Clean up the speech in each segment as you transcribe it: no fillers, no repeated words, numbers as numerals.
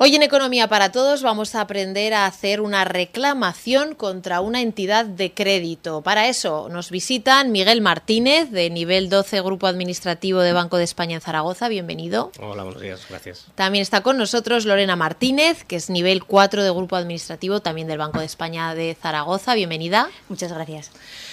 Hoy en Economía para Todos vamos a aprender a hacer una reclamación contra una entidad de crédito. Para eso nos visitan Miguel Martínez, de nivel 12, Grupo Administrativo de Banco de España en Zaragoza. Bienvenido. Hola, buenos días, gracias. También está con nosotros Lorena Martínez, que es nivel 4 de Grupo Administrativo, también del Banco de España de Zaragoza. Bienvenida. Muchas gracias.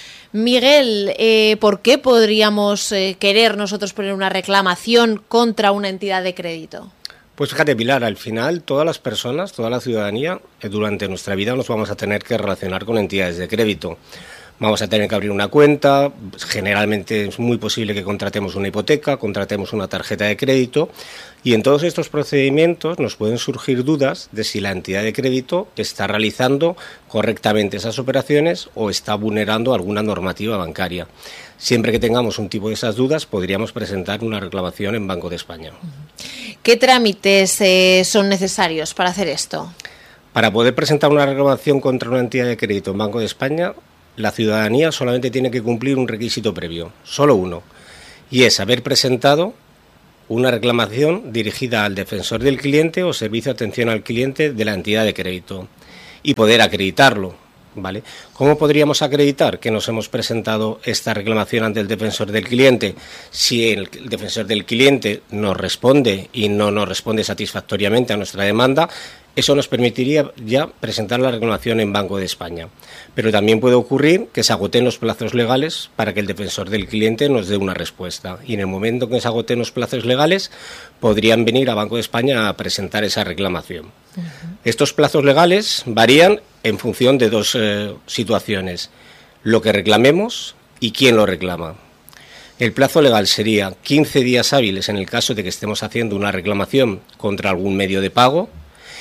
Miguel, ¿por qué podríamos querer nosotros poner una reclamación contra una entidad de crédito? Pues fíjate, Pilar, al final todas las personas, toda la ciudadanía, durante nuestra vida nos vamos a tener que relacionar con entidades de crédito. Vamos a tener que abrir una cuenta, generalmente es muy posible que contratemos una hipoteca, contratemos una tarjeta de crédito, y en todos estos procedimientos nos pueden surgir dudas de si la entidad de crédito está realizando correctamente esas operaciones o está vulnerando alguna normativa bancaria. Siempre que tengamos un tipo de esas dudas, podríamos presentar una reclamación en Banco de España. ¿Qué trámites son necesarios para hacer esto? Para poder presentar una reclamación contra una entidad de crédito en Banco de España, la ciudadanía solamente tiene que cumplir un requisito previo, solo uno, y es haber presentado una reclamación dirigida al defensor del cliente o servicio de atención al cliente de la entidad de crédito y poder acreditarlo, ¿vale? ¿Cómo podríamos acreditar que nos hemos presentado esta reclamación ante el defensor del cliente? Si el defensor del cliente nos responde y no nos responde satisfactoriamente a nuestra demanda, eso nos permitiría ya presentar la reclamación en Banco de España. Pero también puede ocurrir que se agoten los plazos legales para que el defensor del cliente nos dé una respuesta. Y en el momento que se agoten los plazos legales, podrían venir a Banco de España a presentar esa reclamación. Uh-huh. Estos plazos legales varían en función de dos situaciones: lo que reclamemos y quién lo reclama. El plazo legal sería 15 días hábiles en el caso de que estemos haciendo una reclamación contra algún medio de pago,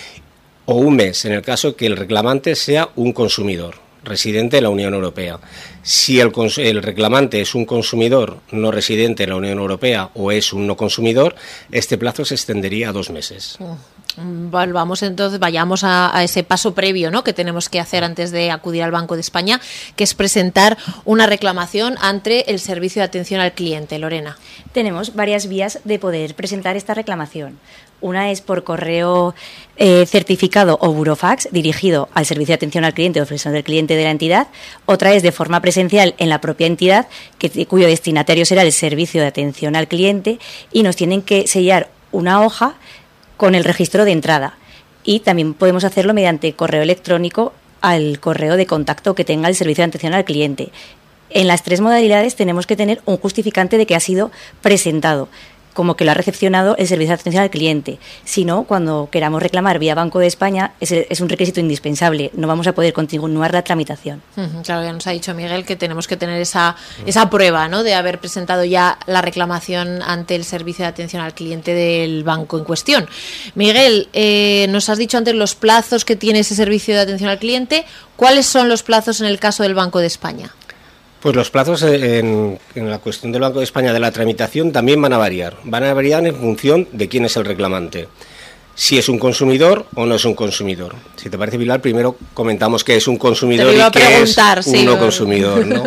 o un mes en el caso que el reclamante sea un consumidor residente en la Unión Europea. Si el reclamante es un consumidor no residente en la Unión Europea o es un no consumidor, este plazo se extendería a 2 meses. Vayamos a ese paso previo, ¿no?, que tenemos que hacer antes de acudir al Banco de España, que es presentar una reclamación ante el Servicio de Atención al Cliente. Lorena. Tenemos varias vías de poder presentar esta reclamación. Una es por correo certificado o burofax dirigido al Servicio de Atención al Cliente o defensor del cliente de la entidad. Otra es de forma presencial en la propia entidad, cuyo destinatario será el Servicio de Atención al Cliente, y nos tienen que sellar una hoja con el registro de entrada. Y también podemos hacerlo mediante correo electrónico al correo de contacto que tenga el Servicio de Atención al Cliente. En las 3 modalidades tenemos que tener un justificante de que ha sido presentado, como que lo ha recepcionado el Servicio de Atención al Cliente. Si no, cuando queramos reclamar vía Banco de España, es un requisito indispensable. No vamos a poder continuar la tramitación. Claro, ya nos ha dicho Miguel que tenemos que tener esa prueba, ¿no?, de haber presentado ya la reclamación ante el Servicio de Atención al Cliente del banco en cuestión. Miguel, nos has dicho antes los plazos que tiene ese Servicio de Atención al Cliente. ¿Cuáles son los plazos en el caso del Banco de España? Pues los plazos en la cuestión del Banco de España de la tramitación también van a variar. Van a variar en función de quién es el reclamante. Si es un consumidor o no es un consumidor. Si te parece, Pilar, primero comentamos qué es un consumidor y qué es un no consumidor, ¿no?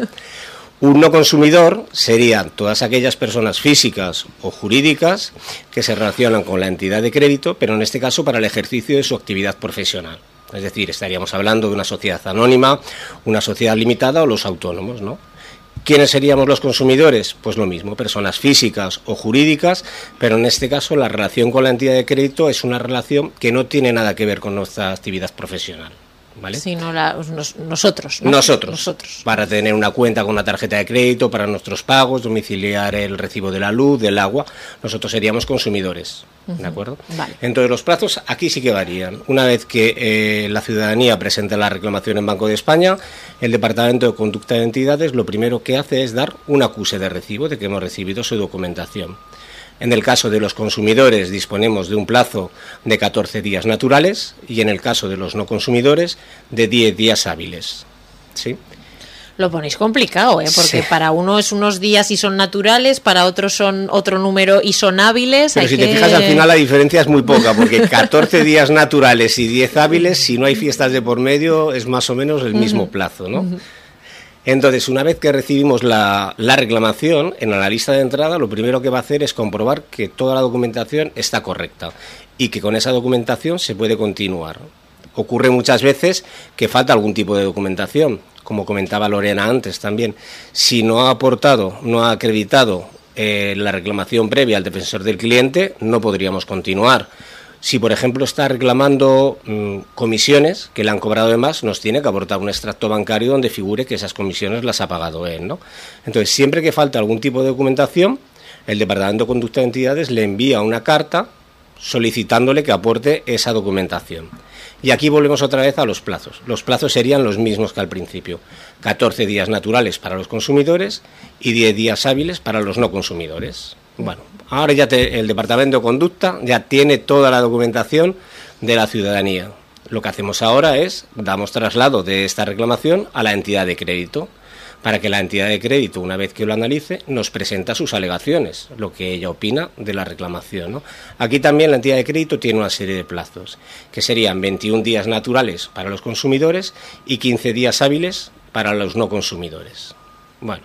Un no consumidor serían todas aquellas personas físicas o jurídicas que se relacionan con la entidad de crédito, pero en este caso para el ejercicio de su actividad profesional. Es decir, estaríamos hablando de una sociedad anónima, una sociedad limitada o los autónomos, ¿no? ¿Quiénes seríamos los consumidores? Pues lo mismo, personas físicas o jurídicas, pero en este caso la relación con la entidad de crédito es una relación que no tiene nada que ver con nuestra actividad profesional, ¿vale? Sino nosotros, ¿no? Nosotros, para tener una cuenta con una tarjeta de crédito, para nuestros pagos, domiciliar el recibo de la luz, del agua, nosotros seríamos consumidores, ¿de acuerdo? Vale. Entonces los plazos aquí sí que varían. Una vez que la ciudadanía presenta la reclamación en Banco de España, el Departamento de Conducta de Entidades lo primero que hace es dar un acuse de recibo de que hemos recibido su documentación. En el caso de los consumidores disponemos de un plazo de 14 días naturales y en el caso de los no consumidores de 10 días hábiles. ¿Sí? Lo ponéis complicado, porque sí, para uno es unos días y son naturales, para otros son otro número y son hábiles. Pero si te fijas, al final la diferencia es muy poca, porque 14 días naturales y 10 hábiles, si no hay fiestas de por medio, es más o menos el mismo plazo, ¿no? Entonces, una vez que recibimos la reclamación, en la lista de entrada, lo primero que va a hacer es comprobar que toda la documentación está correcta y que con esa documentación se puede continuar. Ocurre muchas veces que falta algún tipo de documentación, como comentaba Lorena antes también. Si no ha aportado, no ha acreditado la reclamación previa al defensor del cliente, no podríamos continuar. Si, por ejemplo, está reclamando comisiones que le han cobrado de más, nos tiene que aportar un extracto bancario donde figure que esas comisiones las ha pagado él, ¿no? Entonces, siempre que falta algún tipo de documentación, el Departamento de Conducta de Entidades le envía una carta solicitándole que aporte esa documentación. Y aquí volvemos otra vez a los plazos. Los plazos serían los mismos que al principio. 14 días naturales para los consumidores y 10 días hábiles para los no consumidores. Bueno, ahora ya el Departamento de Conducta ya tiene toda la documentación de la ciudadanía. Lo que hacemos ahora es, damos traslado de esta reclamación a la entidad de crédito, para que la entidad de crédito, una vez que lo analice, nos presenta sus alegaciones, lo que ella opina de la reclamación, ¿no? Aquí también la entidad de crédito tiene una serie de plazos, que serían 21 días naturales para los consumidores y 15 días hábiles para los no consumidores. Bueno,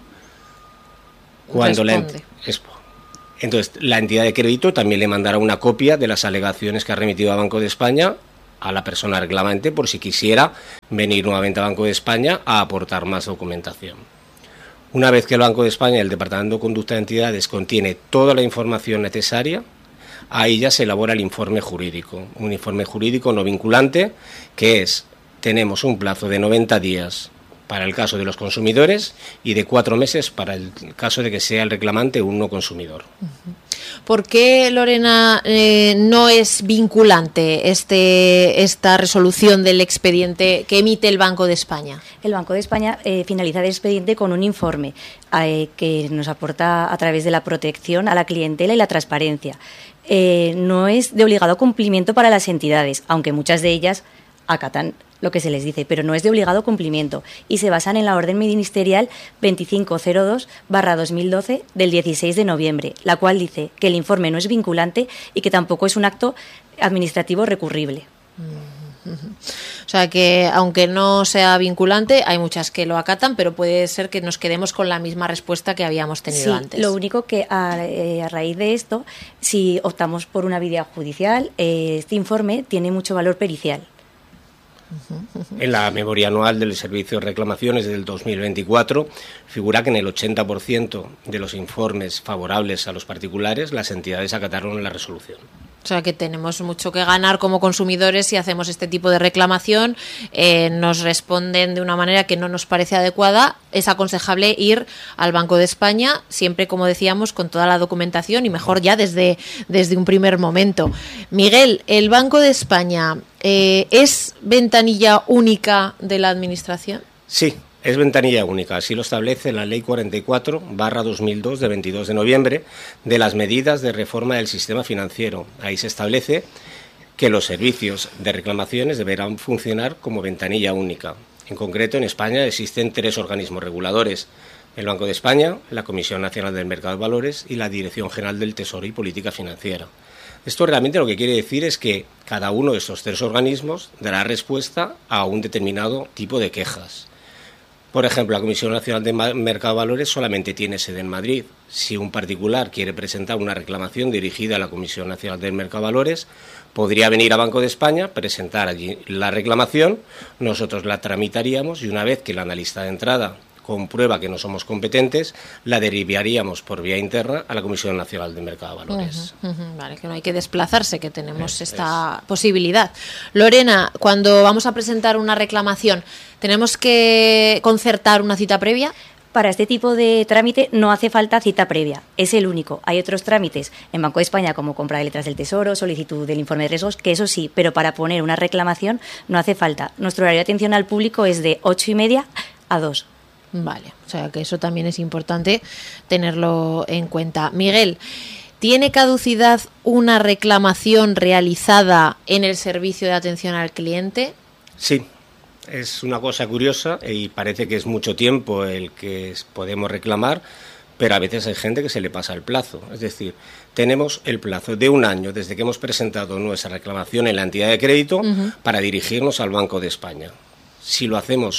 cuando entonces la entidad de crédito también le mandará una copia de las alegaciones que ha remitido a Banco de España a la persona reclamante por si quisiera venir nuevamente a Banco de España a aportar más documentación. Una vez que el Banco de España y el Departamento de Conducta de Entidades contiene toda la información necesaria, ahí ya se elabora el informe jurídico, un informe jurídico no vinculante, que es, tenemos un plazo de 90 días para el caso de los consumidores y de 4 meses para el caso de que sea el reclamante un no consumidor. ¿Por qué, Lorena, no es vinculante esta resolución del expediente que emite el Banco de España? El Banco de España finaliza el expediente con un informe que nos aporta a través de la protección a la clientela y la transparencia. No es de obligado cumplimiento para las entidades, aunque muchas de ellas acatan lo que se les dice, pero no es de obligado cumplimiento y se basan en la orden ministerial 2502/2012 del 16 de noviembre, la cual dice que el informe no es vinculante y que tampoco es un acto administrativo recurrible. O sea que, aunque no sea vinculante, hay muchas que lo acatan, pero puede ser que nos quedemos con la misma respuesta que habíamos tenido antes. Lo único que a raíz de esto, si optamos por una vía judicial, este informe tiene mucho valor pericial. En la memoria anual del Servicio de Reclamaciones del 2024 figura que en el 80% de los informes favorables a los particulares las entidades acataron la resolución. O sea que tenemos mucho que ganar como consumidores si hacemos este tipo de reclamación. Nos responden de una manera que no nos parece adecuada. Es aconsejable ir al Banco de España, siempre, como decíamos, con toda la documentación y mejor ya desde un primer momento. Miguel, ¿el Banco de España es ventanilla única de la Administración? Sí. Es ventanilla única, así lo establece la Ley 44/2002 de 22 de noviembre de las medidas de reforma del sistema financiero. Ahí se establece que los servicios de reclamaciones deberán funcionar como ventanilla única. En concreto, en España existen 3 organismos reguladores: el Banco de España, la Comisión Nacional del Mercado de Valores y la Dirección General del Tesoro y Política Financiera. Esto realmente lo que quiere decir es que cada uno de estos 3 organismos dará respuesta a un determinado tipo de quejas. Por ejemplo, la Comisión Nacional del Mercado de Valores solamente tiene sede en Madrid. Si un particular quiere presentar una reclamación dirigida a la Comisión Nacional del Mercado de Valores, podría venir a Banco de España, presentar allí la reclamación, nosotros la tramitaríamos y una vez que el analista de entrada comprueba que no somos competentes, la derivaríamos por vía interna a la Comisión Nacional del Mercado de Valores. Vale, que no hay que desplazarse, que tenemos esta posibilidad. Lorena, cuando vamos a presentar una reclamación, ¿tenemos que concertar una cita previa? Para este tipo de trámite no hace falta cita previa, es el único. Hay otros trámites en Banco de España como compra de letras del Tesoro, solicitud del informe de riesgos, que eso sí, pero para poner una reclamación no hace falta. Nuestro horario de atención al público es de 8:30 a 2. Vale, o sea que eso también es importante tenerlo en cuenta. Miguel, ¿tiene caducidad una reclamación realizada en el servicio de atención al cliente? Sí, es una cosa curiosa y parece que es mucho tiempo el que podemos reclamar, pero a veces hay gente que se le pasa el plazo. Es decir, tenemos el plazo de 1 año desde que hemos presentado nuestra reclamación en la entidad de crédito para dirigirnos al Banco de España. Si lo hacemos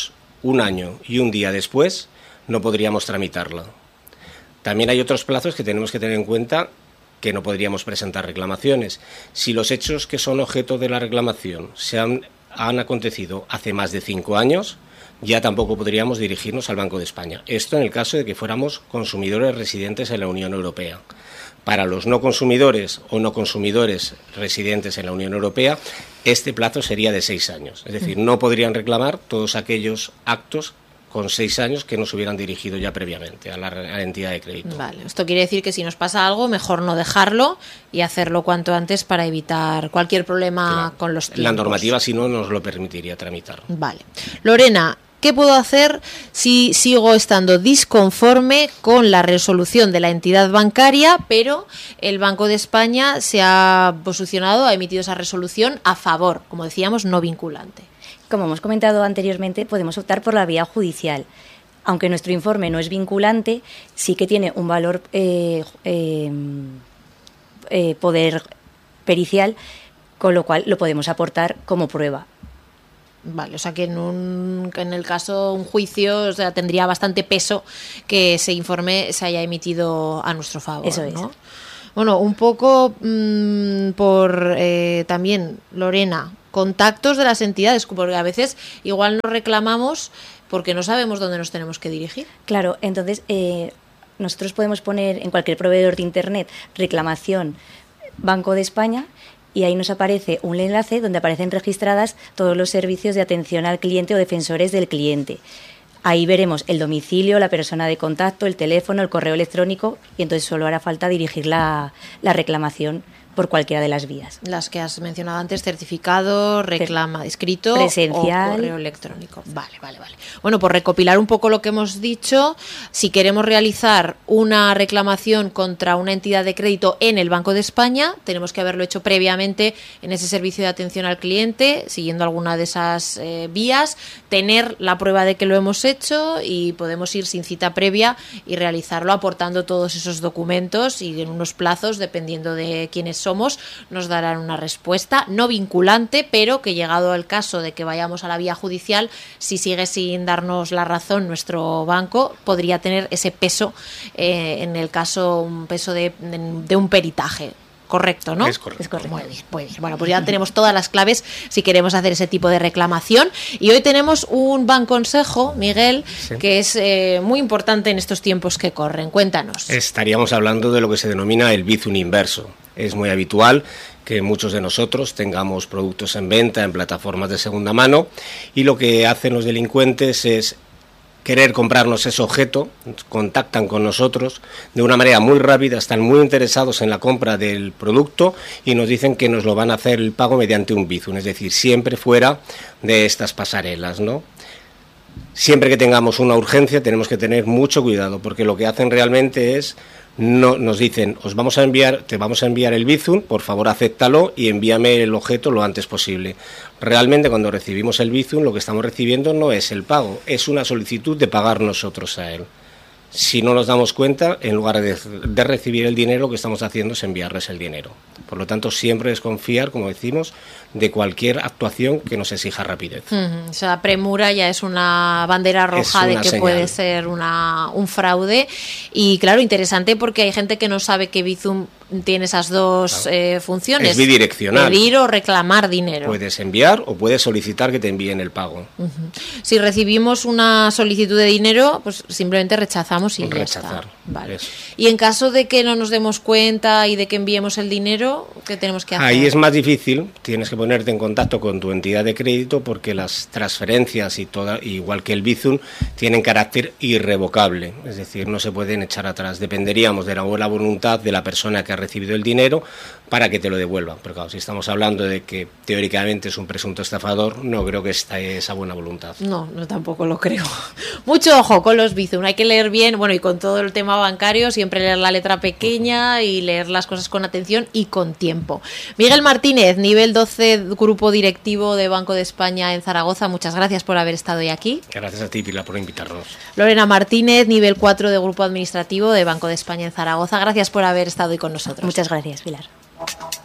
un año y un día después, no podríamos tramitarla. También hay otros plazos que tenemos que tener en cuenta, que no podríamos presentar reclamaciones. Si los hechos que son objeto de la reclamación han acontecido hace más de 5 años, ya tampoco podríamos dirigirnos al Banco de España. Esto en el caso de que fuéramos consumidores residentes en la Unión Europea. Para los no consumidores o no consumidores residentes en la Unión Europea, este plazo sería de 6 años. Es decir, no podrían reclamar todos aquellos actos con 6 años que nos hubieran dirigido ya previamente a la entidad de crédito. Vale, esto quiere decir que si nos pasa algo, mejor no dejarlo y hacerlo cuanto antes para evitar cualquier problema con los tiempos. La normativa, si no, nos lo permitiría tramitar. Vale. Lorena, ¿qué puedo hacer si sigo estando disconforme con la resolución de la entidad bancaria, pero el Banco de España se ha posicionado, ha emitido esa resolución a favor, como decíamos, no vinculante? Como hemos comentado anteriormente, podemos optar por la vía judicial. Aunque nuestro informe no es vinculante, sí que tiene un valor poder pericial, con lo cual lo podemos aportar como prueba. Vale, o sea que en el caso un juicio, o sea, tendría bastante peso que ese informe se haya emitido a nuestro favor. Eso es. ¿No? Bueno, un poco por también, Lorena, contactos de las entidades, porque a veces igual nos reclamamos porque no sabemos dónde nos tenemos que dirigir. Claro, entonces nosotros podemos poner en cualquier proveedor de Internet reclamación Banco de España y ahí nos aparece un enlace donde aparecen registradas todos los servicios de atención al cliente o defensores del cliente. Ahí veremos el domicilio, la persona de contacto, el teléfono, el correo electrónico y entonces solo hará falta dirigir la reclamación por cualquiera de las vías. Las que has mencionado antes, certificado, reclama escrito presencial o correo electrónico. Vale. Bueno, por recopilar un poco lo que hemos dicho, si queremos realizar una reclamación contra una entidad de crédito en el Banco de España, tenemos que haberlo hecho previamente en ese servicio de atención al cliente, siguiendo alguna de esas vías, tener la prueba de que lo hemos hecho y podemos ir sin cita previa y realizarlo aportando todos esos documentos y en unos plazos, dependiendo de quiénes somos, nos darán una respuesta no vinculante, pero que llegado el caso de que vayamos a la vía judicial, si sigue sin darnos la razón nuestro banco, podría tener ese peso, en el caso, un peso de un peritaje. Correcto, ¿no? Es correcto. Muy bien. Bueno, pues ya tenemos todas las claves si queremos hacer ese tipo de reclamación. Y hoy tenemos un banconsejo, Miguel, que es muy importante en estos tiempos que corren. Cuéntanos. Estaríamos hablando de lo que se denomina el Bizum inverso. Es muy habitual que muchos de nosotros tengamos productos en venta en plataformas de segunda mano y lo que hacen los delincuentes es querer comprarnos ese objeto, contactan con nosotros de una manera muy rápida, están muy interesados en la compra del producto y nos dicen que nos lo van a hacer el pago mediante un Bizum, es decir, siempre fuera de estas pasarelas, ¿no? Siempre que tengamos una urgencia tenemos que tener mucho cuidado porque lo que hacen realmente es nos dicen, te vamos a enviar el Bizum, por favor acéptalo y envíame el objeto lo antes posible. Realmente cuando recibimos el Bizum lo que estamos recibiendo no es el pago, es una solicitud de pagar nosotros a él. Si no nos damos cuenta, en lugar de recibir el dinero, lo que estamos haciendo es enviarles el dinero. Por lo tanto, siempre desconfiar, como decimos, de cualquier actuación que nos exija rapidez. O sea, premura ya es una bandera roja de que señal. Puede ser un fraude. Y claro, interesante porque hay gente que no sabe que Bizum tiene esas dos funciones. Es bidireccional. Pedir o reclamar dinero. Puedes enviar o puedes solicitar que te envíen el pago. Si recibimos una solicitud de dinero, pues simplemente rechazamos y ya Rechazar. está. Vale. Eso. Y en caso de que no nos demos cuenta y de que enviemos el dinero, ¿qué tenemos que hacer? Ahí es más difícil, tienes que ponerte en contacto con tu entidad de crédito porque las transferencias igual que el Bizum, tienen carácter irrevocable, es decir, no se pueden echar atrás. Dependeríamos de la buena voluntad de la persona que ha recibido el dinero para que te lo devuelva. Porque claro, si estamos hablando de que teóricamente es un presunto estafador, no creo que esté esa buena voluntad. No tampoco lo creo. Mucho ojo con los Bizum, hay que leer bien, bueno, y con todo el tema bancario, siempre leer la letra pequeña y leer las cosas con atención y con tiempo. Miguel Martínez, nivel 12, grupo directivo de Banco de España en Zaragoza, muchas gracias por haber estado hoy aquí. Gracias a ti, Pilar, por invitarnos. Lorena Martínez, nivel 4 de grupo administrativo de Banco de España en Zaragoza, gracias por haber estado hoy con nosotros. Muchas gracias, Pilar.